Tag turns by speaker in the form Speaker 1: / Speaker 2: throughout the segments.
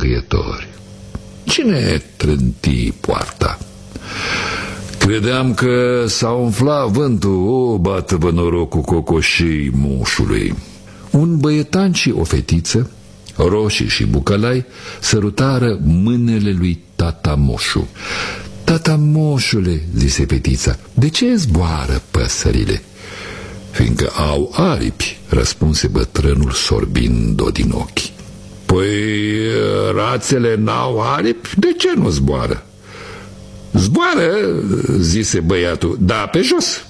Speaker 1: scânteiători. Cine trânti poarta? Credeam că s-a umflat vântul, o, bată-vă norocul cocoșii moșului. Un băietan și o fetiță, roșii și bucălai, sărutară mâinile lui tata moșu. Tata moșule, zise fetița, de ce zboară păsările? Fiindcă au aripi, răspunse bătrânul sorbind-o din ochi. Păi rațele n-au aripi, de ce nu zboară? Zboară, zise băiatul, da pe jos.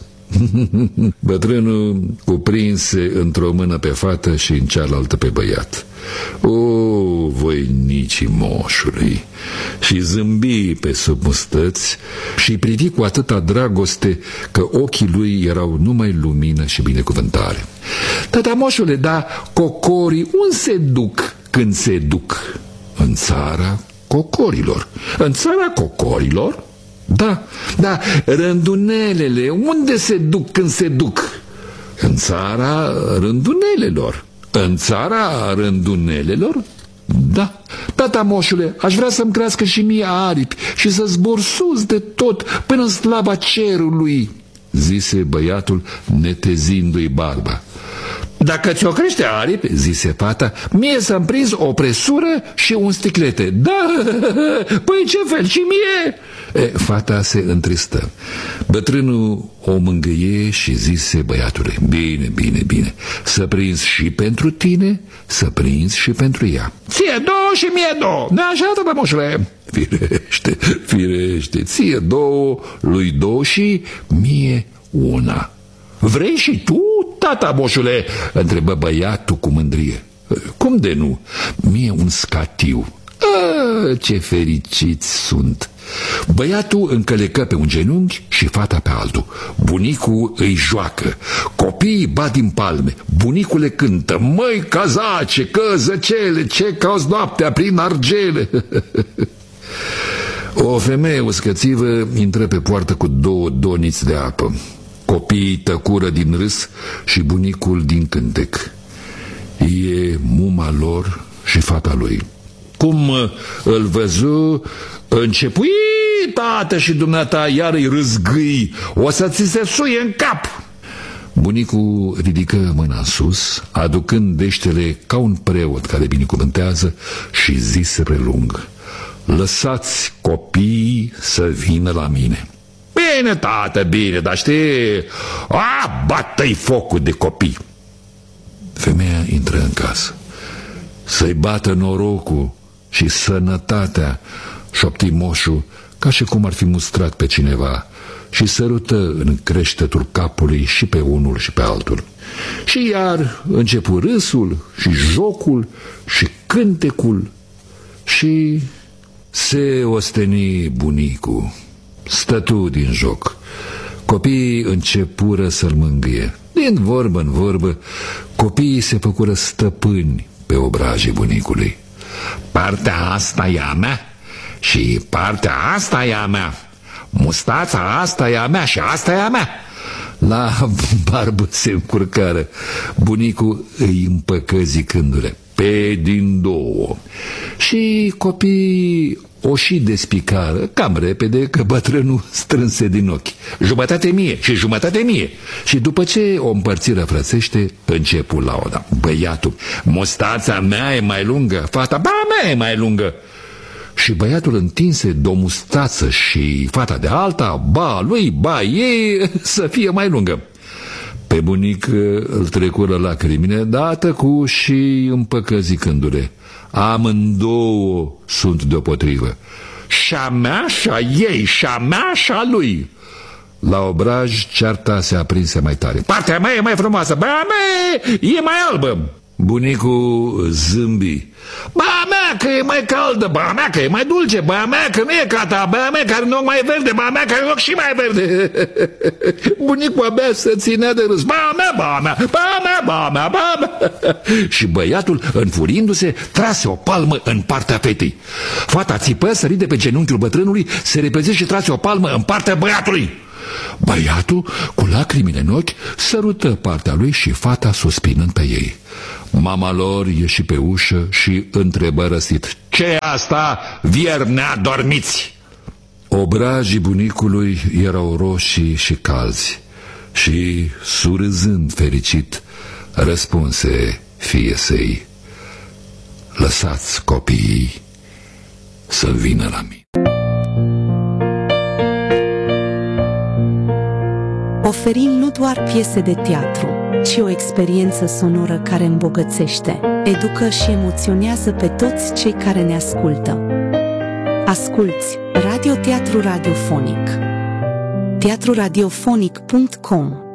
Speaker 1: Bătrânul cuprinse într-o mână pe fată și în cealaltă pe băiat. O, voinicii moșului! Și zâmbi pe sub mustăți și privi cu atâta dragoste că ochii lui erau numai lumină și binecuvântare. Tata moșule, da, cocorii unde se duc când se duc? În țara cocorilor. În țara cocorilor? Da, da, rândunelele unde se duc când se duc? În țara rândunelelor. În țara rândunelelor? Da. Tata moșule, aș vrea să-mi crească și mie aripi și să zbor sus de tot până în slava cerului, zise băiatul netezindu-i barba. Dacă ți-o crește aripi, zise fata, mie să-mi prinzi o presură și un sticlete. Da, păi ce fel, și mie? Fata se întristă. Bătrânul o mângâie și zise băiatului, bine, bine, bine, să prinzi și pentru tine, să prinzi și pentru ea. Ție două și mie două, da așa, tata moșule? Firește, firește, ție două, lui două și mie una. Vrei și tu, tata moșule? Întrebă băiatul cu mândrie. Cum de nu? Mie un scatiu. Ce fericiți sunt! Băiatul încălecă pe un genunchi și fata pe altul. Bunicul îi joacă, copiii bat din palme, bunicul le cântă, măi cazace, căzăcele, ce cauzi noaptea prin argele. O femeie uscățivă intră pe poartă cu 2 doniți de apă. Copiii tăcură din râs și bunicul din cântec. E muma lor și fata lui. Cum îl văzu, începui, tată și dumneata, iar îi râzgâi, o să ți se suie în cap. Bunicul ridică mâna sus, aducând deștele ca un preot care binecuvântează și zise prelung, lăsați copiii să vină la mine. Bine, tată, bine, dar știi, bată-i focul de copii. Femeia intră în casă. Să-i bată norocul și sănătatea, șopti moșul, ca și cum ar fi mustrat pe cineva, și sărută în creștetul capului și pe unul și pe altul. Și iar începu râsul și jocul și cântecul și se osteni bunicul. Stătu din joc. Copiii începură să-l mângâie. Din vorbă în vorbă, copiii se făcură stăpâni pe obrajii bunicului. Partea asta e a mea și partea asta e a mea. Mustața asta e a mea și asta e a mea. La barbă se încurcară. Bunicul îi împăcă zicându-le, pe din două. Și copiii o și despicară cam repede, că bătrânul strânse din ochi. Jumătate mie și jumătate mie. Și după ce o împărțiră frățește, începu lauda. Băiatul, mustața mea e mai lungă. Fata, ba, mea e mai lungă. Și băiatul întinse de o mustață și fata de alta, ba lui, ba ei, să fie mai lungă. Pe bunic îl trecură lacrimile, dar tăcu și împăcă zicându-le, amândouă sunt deopotrivă. Și-a mea și-a ei, și-a mea și-a lui. La obraj cearta se aprinse mai tare. Partea mea e mai frumoasă, ba mea e mai albă. Bunicul zâmbi. Ba mea că e mai caldă, ba mea că e mai dulce, ba mea că nu e ca ta, ba mea care nu e mai verde, ba mea care e loc și mai verde. Bunicul abia se ținea de râs. Ba mea, ba mea, ba mea, ba mea, ba mea. Și băiatul, înfurindu-se, trase o palmă în partea fetei. Fata țipă, sări de pe genunchiul bătrânului, se repezi și trase o palmă în partea băiatului. Băiatul, cu lacrimile în ochi, sărută partea lui și fata suspinând pe ei. Mama lor ieși pe ușă și întrebă răsit: "Ce asta, vierni neadormiți?" Obrajii bunicului erau roșii și calzi și, surâzând fericit, răspunse fiiei săi: "Lăsați copiii să vină la mine."
Speaker 2: Oferim nu doar piese de teatru, ci o experiență sonoră care îmbogățește, educă și emoționează pe toți cei care ne ascultă. Asculți Radio Teatru Radiofonic. teatruradiofonic.com